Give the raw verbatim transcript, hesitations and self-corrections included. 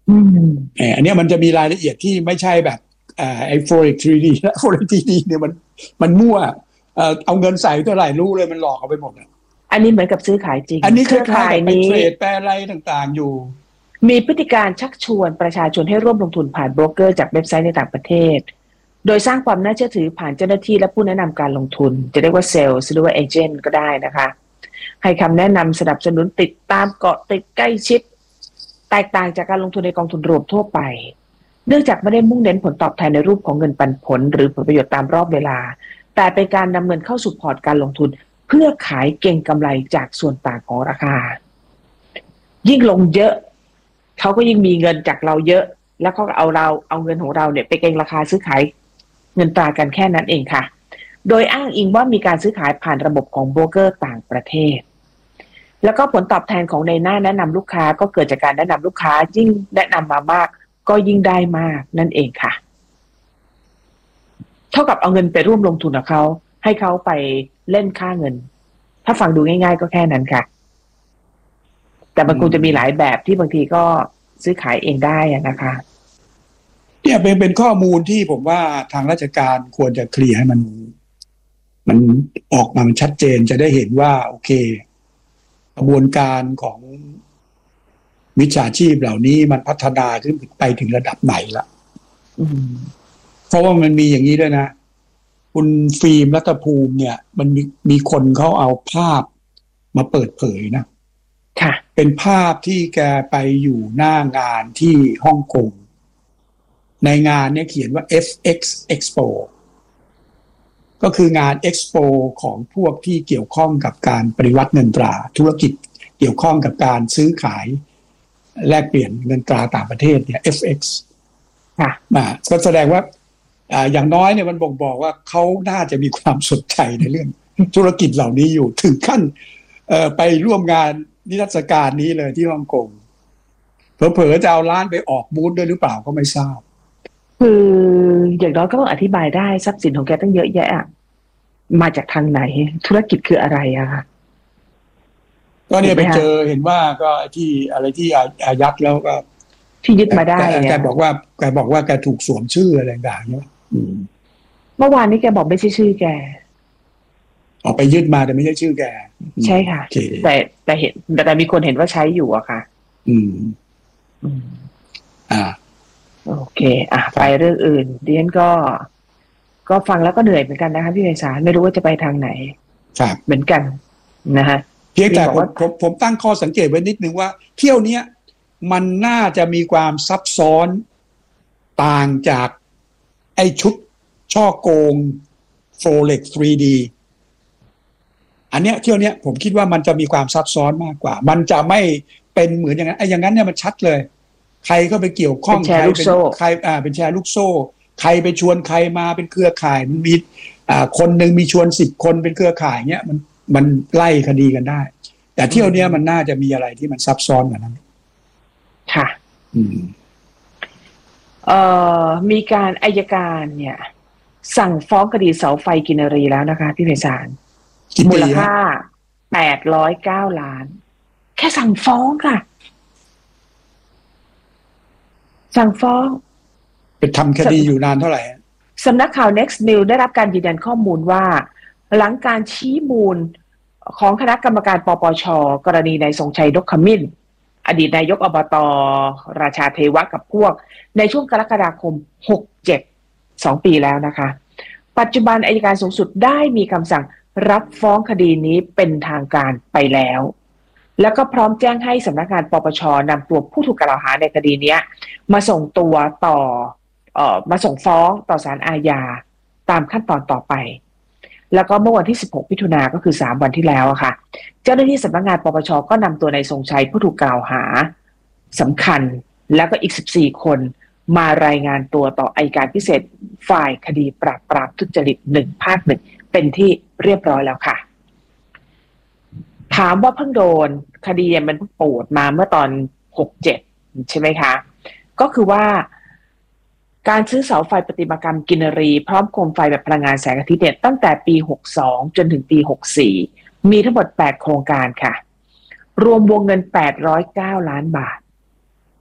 อืมเอออันนี้มันจะมีรายละเอียดที่ไม่ใช่แบบเอ่อไอ้ Forex ทรี ดี และ Forex ทรี ดี เนี่ยมันมันมั่วเอ่อเอาเงินใส่เท่าไหร่รู้เลยมันหลอกเอาไปหมดอ่ะอันนี้เหมือนกับซื้อขายจริงอันนี้เคคล้ายๆรือข่ายกับไปเทนี้รดแปรอะไรต่างๆอยู่มีพฤติการชักชวนประชาชนให้ร่วมลงทุนผ่านโบรกเกอร์จากเว็บไซต์ในต่างประเทศโดยสร้างความน่าเชื่อถือผ่านเจ้าหน้าที่และผู้แนะนำการลงทุนจะเรียกว่าเซลล์หรือว่าเอเจนต์ก็ได้นะคะให้คำแนะนำสนับสนุนติดตามเกาะติดใกล้ชิดแตกต่างจากการลงทุนในกองทุนรวมทั่วไปเนื่องจากไม่ได้มุ่งเน้นผลตอบแทนในรูปของเงินปันผลหรือผลประโยชน์ตามรอบเวลาแต่เป็นการนำเงินเข้าสู่พอร์ตการลงทุนเพื่อขายเก็งกำไรจากส่วนต่างของราคายิ่งลงเยอะเขาก็ยิ่งมีเงินจากเราเยอะแล้วเขาก็เอาเราเอาเงินของเราเนี่ยไปเก็งราคาซื้อขายเงินตรากันแค่นั้นเองค่ะโดยอ้างอิงว่ามีการซื้อขายผ่านระบบของโบรกเกอร์ต่างประเทศแล้วก็ผลตอบแทนของในหน้าแนะนำลูกค้าก็เกิดจากการแนะนำลูกค้ายิ่งแนะนำมามากก็ยิ่งได้มากนั่นเองค่ะเท่ากับเอาเงินไปร่วมลงทุนกับเขาให้เขาไปเล่นค่าเงินถ้าฟังดูง่ายๆก็แค่นั้นค่ะแต่มันคงจะมีหลายแบบที่บางทีก็ซื้อขายเองได้นะคะเนี่ยเป็นเป็นข้อมูลที่ผมว่าทางราชการควรจะเคลียร์ให้มันมันออกมามันชัดเจนจะได้เห็นว่าโอเคกระบวนการของวิชาชีพเหล่านี้มันพัฒนาขึ้นไปถึงระดับไหนละเพราะว่ามันมีอย่างนี้ด้วยนะคุณฟิล์มรัตภูมิเนี่ยมันมีมีคนเขาเอาภาพมาเปิดเผยนะค่ะเป็นภาพที่แกไปอยู่หน้างานที่ฮ่องกงในงานเนี่ยเขียนว่า เอฟ เอ็กซ์ Expo ก็คืองาน Expo ของพวกที่เกี่ยวข้องกับการปฏิวัติเงินตราธุรกิจเกี่ยวข้องกับการซื้อขายแลกเปลี่ยนเงินตราต่างประเทศเนี่ย เอฟ เอ็กซ์ค่ะมาก็แสดงว่าอ่าอย่างน้อยเนี่ยมันบ่งบอกว่าเขาน่าจะมีความสนใจในเรื่องธุรกิจเหล่านี้อยู่ถึงขั้นเอ่อไปร่วมงานนิทรรศการนี้เลยที่ฮ่องกงเผลอๆจะเอาร้านไปออกบูธด้วยหรือเปล่าก็ไม่ทราบคืออย่างน้อยก็ต้องอธิบายได้ทรัพย์สินของแกตั้งเยอะแยะมาจากทางไหนธุรกิจคืออะไรอะคะก็เนี่ยไปเจอเห็นว่าก็ที่อะไรที่อายัดแล้วก็ที่ยึดมาได้แกบอกว่าแกบอกว่าแกถูกสวมชื่ออะไรต่างๆเนี่ยเมื่อวานนี้แกบอกไม่ใช่ชื่อแกออกไปยึดมาแต่ไม่ใช่ชื่อแกใช่ค่ะแต่แต่เห็นแต่มีคนเห็นว่าใช้อยู่อะค่ะอืมอืมอ่าโอเคอ่ะไปเรื่องอื่นดิฉันก็ก็ฟังแล้วก็เหนื่อยเหมือนกันนะคะพี่ไพศาลไม่รู้ว่าจะไปทางไหนครับเหมือนกันนะฮะเพียงแต่ผมผมผมตั้งข้อสังเกตไว้นิดนึงว่าเที่ยวเนี้ยมันน่าจะมีความซับซ้อนต่างจากไอ้ชุดช่อโกง Forex ทรี ดี อันเนี้ยเที่ยวเนี้ยผมคิดว่ามันจะมีความซับซ้อนมากกว่ามันจะไม่เป็นเหมือนอย่างนั้นไอ้อย่างนั้นเนี่ยมันชัดเลยใครก็ไปเกี่ยวข้องใครเป็นใครอ่าเป็นแชร์ลูกโซ่ใครไปชวนใครมาเป็นเครือข่ายมันมีอ่าคนหนึ่งมีชวนสิบคนเป็นเครือข่ายเนี้ยมันมันไล่คดีกันได้แต่เที่ยวเนี้ยมันน่าจะมีอะไรที่มันซับซ้อนกว่านั้นค่ะอืมเอ่อมีการอัยการเนี่ยสั่งฟ้องคดีเสาไฟกินรีแล้วนะคะพี่ไพศาลมูลค่าแปดร้อยเก้าล้านแค่สั่งฟ้องค่ะสั่งฟ้องเป็นทำคดีอยู่นานเท่าไหร่สำนักข่าว Next News ได้รับการยืนยันข้อมูลว่าหลังการชี้มูลของคณะกรรมการปปช.กรณีนายทรงชัยนกขมิ้นอดีตนายกอบต.ราชาเทวะกับพวกในช่วงกรกฎาคมหกเจ็ด สองปีแล้วนะคะปัจจุบันอัยการสูงสุดได้มีคำสั่งรับฟ้องคดีนี้เป็นทางการไปแล้วแล้วก็พร้อมแจ้งให้สำนักงานปปช.นำตัวผู้ถูกกล่าวหาในคดีนี้มาส่งตัวต่อเอ่อมาส่งฟ้องต่อศาลอาญาตามขั้นตอนต่อไปแล้วก็เมื่อวันที่สิบหกมิถุนายนก็คือสามวันที่แล้วค่ะเจ้าหน้าที่สำนักงานปปช.ก็นำตัวนายทรงชัยผู้ถูกกล่าวหาสำคัญแล้วก็อีกสิบสี่คนมารายงานตัวต่ออัยการพิเศษฝ่ายคดีปราบปรามทุจริตหนึ่งภาคหนึ่งเป็นที่เรียบร้อยแล้วค่ะถามว่าเพิ่งโดนคดีมันเพิ่งปูดมาเมื่อตอนหกเจ็ดใช่ไหมคะก็คือว่าการซื้อเสาไฟประติมากรรมกินรีพร้อมโคมไฟแบบพลังงานแสงอาทิตย์เนี่ยตั้งแต่ปีหกสองจนถึงปีหกสี่มีทั้งหมดแปดโครงการค่ะรวมวงเงินแปดร้อยเก้าล้านบาท